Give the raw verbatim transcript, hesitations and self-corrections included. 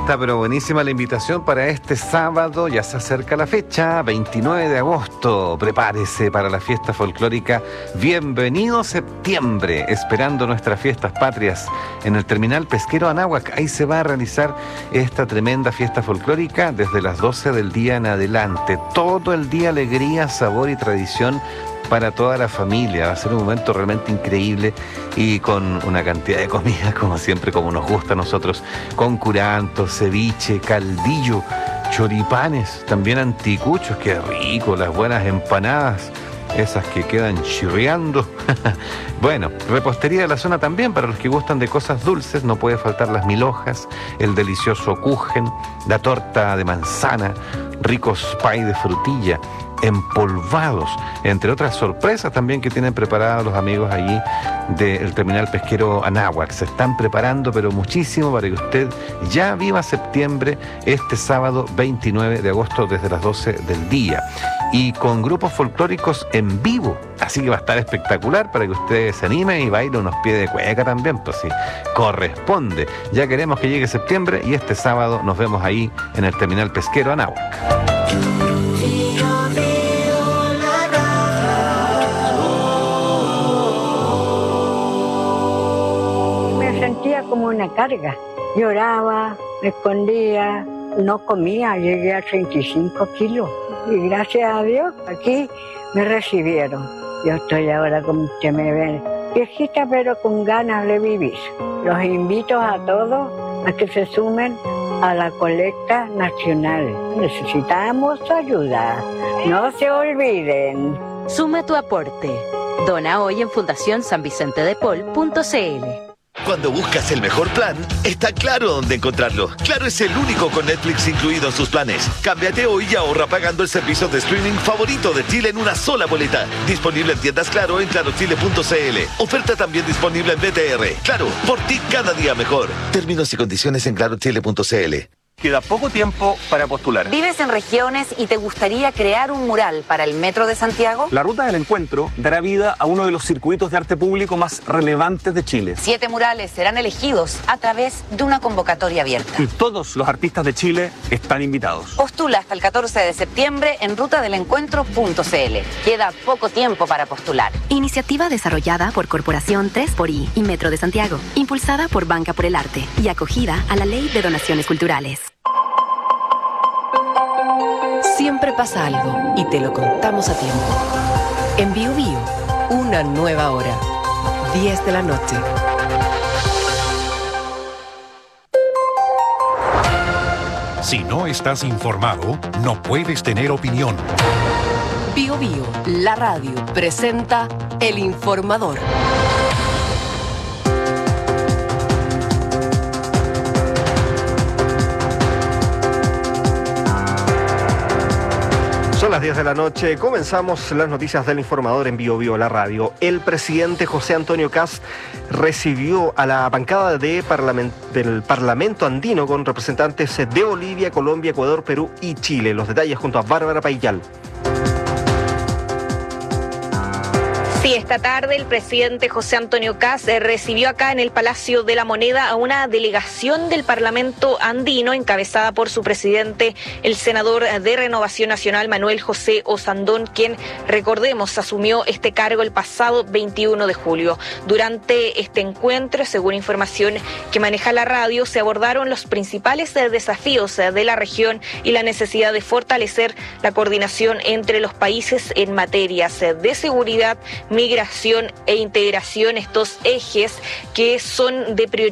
está, pero buenísima la invitación para este sábado. Ya se acerca la fecha, veintinueve de agosto. Prepárese para la fiesta folclórica Bienvenido Septiembre, esperando nuestras fiestas patrias en el terminal pesquero Anáhuac. Ahí se va a realizar esta tremenda fiesta folclórica desde las doce del día en adelante. Todo el día alegría, sabor y tradición para toda la familia. Va a ser un momento realmente increíble y con una cantidad de comida, como siempre, como nos gusta a nosotros, con curanto, ceviche, caldillo, choripanes, también anticuchos, qué rico, las buenas empanadas, esas que quedan chirriando. Bueno, repostería de la zona también, para los que gustan de cosas dulces, no puede faltar las milhojas, el delicioso kuchen, la torta de manzana, ricos pay de frutilla, empolvados, entre otras sorpresas también que tienen preparados los amigos allí del terminal pesquero Anáhuac. Se están preparando pero muchísimo para que usted ya viva septiembre este sábado veintinueve de agosto desde las doce del día, y con grupos folclóricos en vivo, así que va a estar espectacular para que usted se anime y baile unos pies de cueca también, pues sí, corresponde. Ya queremos que llegue septiembre y este sábado nos vemos ahí en el terminal pesquero Anáhuac. Sentía como una carga. Lloraba, me escondía, no comía, llegué a treinta y cinco kilos. Y gracias a Dios, aquí me recibieron. Yo estoy ahora, como usted me ve, viejita pero con ganas de vivir. Los invito a todos a que se sumen a la colecta nacional. Necesitamos ayuda. No se olviden. Suma tu aporte. Dona hoy en fundación san vicente de paul punto c l. Cuando buscas el mejor plan, está Claro dónde encontrarlo. Claro es el único con Netflix incluido en sus planes. Cámbiate hoy y ahorra pagando el servicio de streaming favorito de Chile en una sola boleta. Disponible en tiendas Claro en claro chile punto c l. Oferta también disponible en B T R. Claro, por ti cada día mejor. Términos y condiciones en claro chile punto c l. Queda poco tiempo para postular. ¿Vives en regiones y te gustaría crear un mural para el Metro de Santiago? La Ruta del Encuentro dará vida a uno de los circuitos de arte público más relevantes de Chile. Siete murales serán elegidos a través de una convocatoria abierta. Y todos los artistas de Chile están invitados. Postula hasta el catorce de septiembre en ruta del encuentro punto c l. Queda poco tiempo para postular. Iniciativa desarrollada por Corporación tres por I y Metro de Santiago, impulsada por Banca por el Arte y acogida a la Ley de Donaciones Culturales. Siempre pasa algo y te lo contamos a tiempo. En Bio Bio, una nueva hora. diez de la noche. Si no estás informado, no puedes tener opinión. Bio Bio, la radio, presenta El Informador. Son las diez de la noche, comenzamos las noticias del Informador en Bio Bio, la radio. El presidente José Antonio Kast recibió a la bancada de parlament- del Parlamento Andino con representantes de Bolivia, Colombia, Ecuador, Perú y Chile. Los detalles junto a Bárbara Paillal. Sí, esta tarde el presidente José Antonio Kast recibió acá en el Palacio de la Moneda a una delegación del Parlamento Andino encabezada por su presidente, el senador de Renovación Nacional, Manuel José Osandón, quien, recordemos, asumió este cargo el pasado veintiuno de julio. Durante este encuentro, según información que maneja la radio, se abordaron los principales desafíos de la región y la necesidad de fortalecer la coordinación entre los países en materias de seguridad, migración e integración, estos ejes que son de prioridad